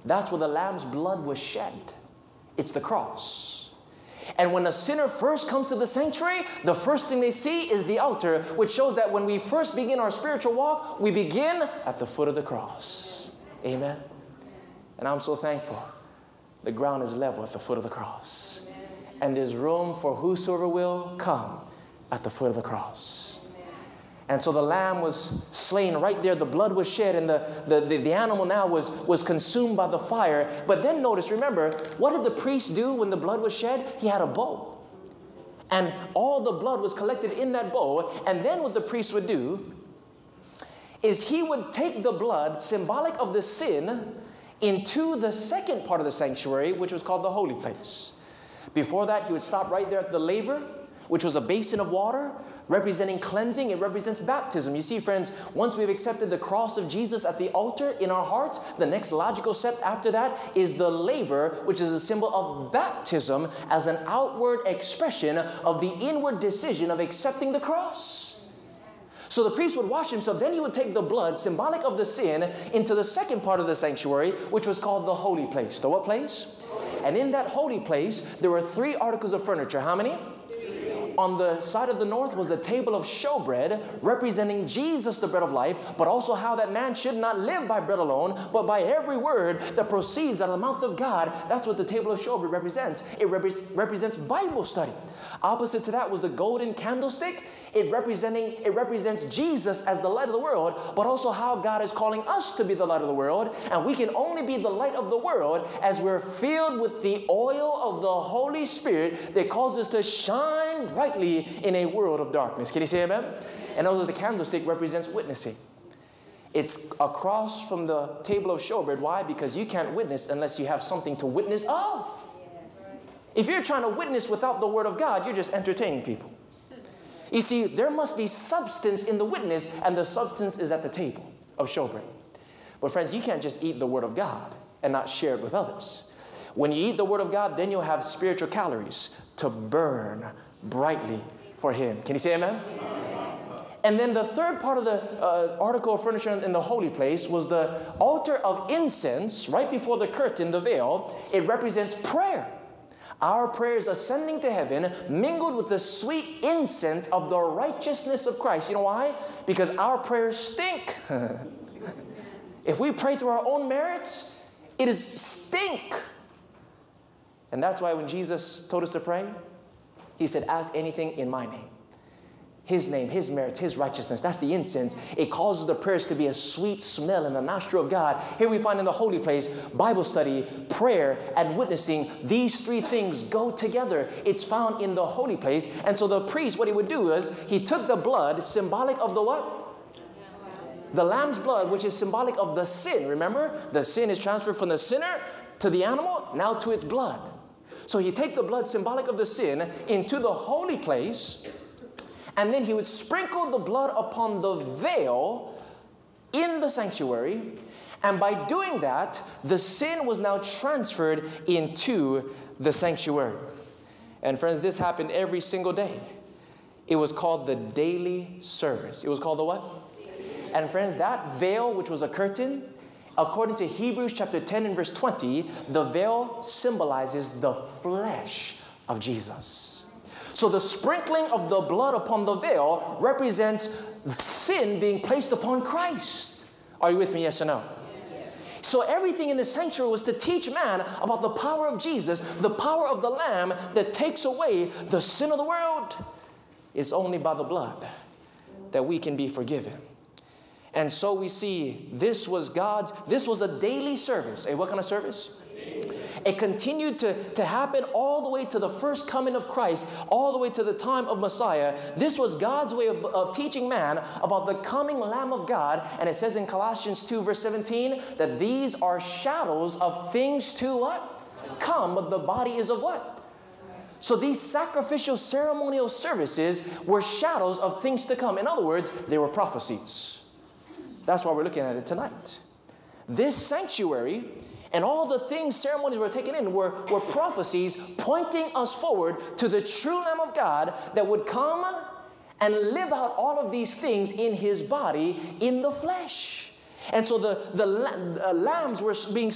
That's where the Lamb's blood was shed. It's the cross. And when a sinner first comes to the sanctuary, the first thing they see is the altar, which shows that when we first begin our spiritual walk, we begin at the foot of the cross. Amen. And I'm so thankful. The ground is level at the foot of the cross. And there's room for whosoever will come at the foot of the cross. And so the lamb was slain right there. The blood was shed, and the animal now was consumed by the fire. But then notice, remember, what did the priest do when the blood was shed? He had a bowl. And all the blood was collected in that bowl. And then what the priest would do is he would take the blood, symbolic of the sin, into the second part of the sanctuary, which was called the holy place. Before that, he would stop right there at the laver, which was a basin of water, representing cleansing. It represents baptism. You see, friends, once we've accepted the cross of Jesus at the altar in our hearts, the next logical step after that is the laver, which is a symbol of baptism as an outward expression of the inward decision of accepting the cross. So the priest would wash himself, then he would take the blood, symbolic of the sin, into the second part of the sanctuary, which was called the holy place. The what place? And in that holy place, there were 3 articles of furniture. How many? On the side of the north was the table of showbread, representing Jesus, the bread of life, but also how that man should not live by bread alone, but by every word that proceeds out of the mouth of God. That's what the table of showbread represents. It represents Bible study. Opposite to that was the golden candlestick. It represents Jesus as the light of the world, but also how God is calling us to be the light of the world. And we can only be the light of the world as we're filled with the oil of the Holy Spirit that causes us to shine brightly in a world of darkness. Can you say amen? And also the candlestick represents witnessing. It's across from the table of showbread. Why? Because you can't witness unless you have something to witness of. If you're trying to witness without the word of God, you're just entertaining people. You see, there must be substance in the witness, and the substance is at the table of showbread. But friends, you can't just eat the word of God and not share it with others. When you eat the word of God, then you'll have spiritual calories to burn brightly for Him. Can you say amen? And then the third part of the article of furniture in the holy place was the altar of incense right before the curtain, the veil. It represents prayer. Our prayers ascending to heaven, mingled with the sweet incense of the righteousness of Christ. You know why? Because our prayers stink. If we pray through our own merits, it is stink. And that's why when Jesus told us to pray, He said, ask anything in my name. His name, His merits, His righteousness. That's the incense. It causes the prayers to be a sweet smell in the nostril of God. Here we find in the holy place, Bible study, prayer, and witnessing. These 3 things go together. It's found in the holy place. And so the priest, what he would do is, he took the blood, symbolic of the what? The lamb's blood, which is symbolic of the sin. Remember, the sin is transferred from the sinner to the animal, now to its blood. So he take the blood, symbolic of the sin, into the holy place, and then he would sprinkle the blood upon the veil in the sanctuary. And by doing that, the sin was now transferred into the sanctuary. And friends, this happened every single day. It was called the daily service. It was called the what? And friends, that veil, which was a curtain, according to Hebrews chapter 10 and verse 20, the veil symbolizes the flesh of Jesus. So the sprinkling of the blood upon the veil represents sin being placed upon Christ. Are you with me, yes or no? Yes. So everything in the sanctuary was to teach man about the power of Jesus, the power of the Lamb that takes away the sin of the world. It's only by the blood that we can be forgiven. And so we see this was a daily service. What kind of service? It continued to happen all the way to the first coming of Christ, all the way to the time of Messiah. This was God's way of teaching man about the coming Lamb of God. And it says in Colossians 2 verse 17 that these are shadows of things to what? Come, but the body is of what? So these sacrificial ceremonial services were shadows of things to come. In other words, they were prophecies. That's why we're looking at it tonight. This sanctuary and all the things, ceremonies were taken in were prophecies pointing us forward to the true Lamb of God that would come and live out all of these things in His body, in the flesh. And so the lambs were being